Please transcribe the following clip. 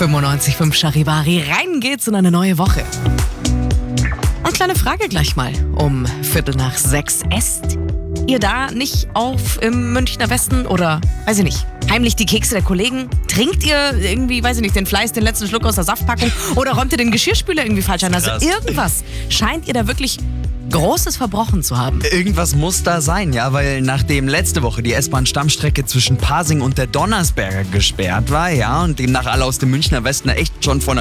95.5 Charivari. Rein geht's in eine neue Woche. Und kleine Frage gleich mal um 5:45. Esst ihr da nicht auf im Münchner Westen oder, weiß ich nicht, heimlich die Kekse der Kollegen? Trinkt ihr irgendwie, weiß ich nicht, den Fleiß, den letzten Schluck aus der Saftpackung oder räumt ihr den Geschirrspüler irgendwie falsch an? Also irgendwas scheint ihr da wirklich Großes verbrochen zu haben. Irgendwas muss da sein, ja, weil nachdem letzte Woche die S-Bahn-Stammstrecke zwischen Pasing und der Donnersberger gesperrt war, ja, und demnach alle aus dem Münchner Westen echt schon von